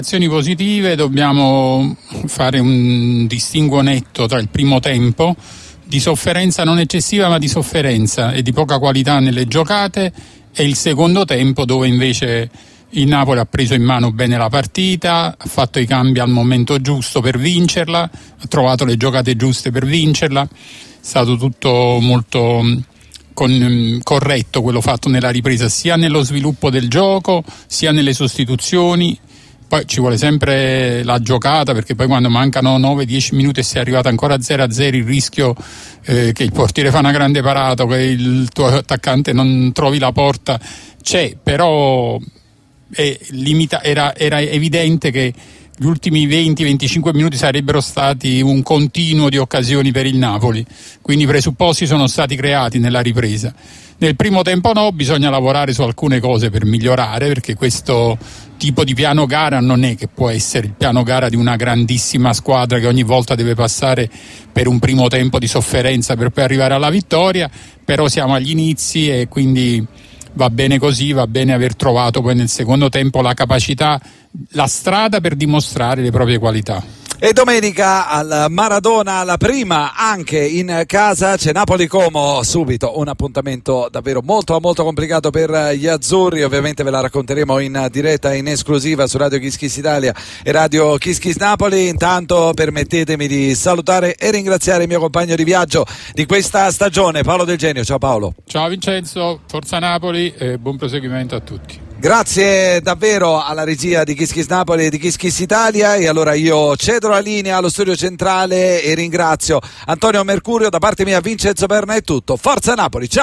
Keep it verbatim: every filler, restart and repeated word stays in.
Azioni positive, dobbiamo fare un distinguo netto tra il primo tempo di sofferenza non eccessiva ma di sofferenza e di poca qualità nelle giocate e il secondo tempo dove invece il Napoli ha preso in mano bene la partita, ha fatto i cambi al momento giusto per vincerla, ha trovato le giocate giuste per vincerla, è stato tutto molto con, corretto quello fatto nella ripresa sia nello sviluppo del gioco sia nelle sostituzioni. Poi ci vuole sempre la giocata, perché poi quando mancano nove dieci minuti e sei arrivato ancora a zero a zero il rischio eh, che il portiere fa una grande parata, che il tuo attaccante non trovi la porta c'è, però è limita- era, era evidente che gli ultimi venti venticinque minuti sarebbero stati un continuo di occasioni per il Napoli, quindi i presupposti sono stati creati nella ripresa. Nel primo tempo no, bisogna lavorare su alcune cose per migliorare, perché questo tipo di piano gara non è che può essere il piano gara di una grandissima squadra che ogni volta deve passare per un primo tempo di sofferenza per poi arrivare alla vittoria, però siamo agli inizi e quindi va bene così, va bene aver trovato poi nel secondo tempo la capacità, la strada per dimostrare le proprie qualità. E domenica al Maradona, la prima anche in casa, c'è Napoli-Como subito, un appuntamento davvero molto molto complicato per gli azzurri, ovviamente ve la racconteremo in diretta in esclusiva su Radio Kiss Kiss Italia e Radio Kiss Kiss Napoli. Intanto permettetemi di salutare e ringraziare il mio compagno di viaggio di questa stagione, Paolo Del Genio. Ciao Paolo. Ciao Vincenzo, forza Napoli e buon proseguimento a tutti. Grazie davvero alla regia di Kiss Kiss Napoli e di Kiss Kiss Italia, e allora io cedo la linea allo studio centrale e ringrazio Antonio Mercurio. Da parte mia Vincenzo Berna è tutto, forza Napoli, ciao!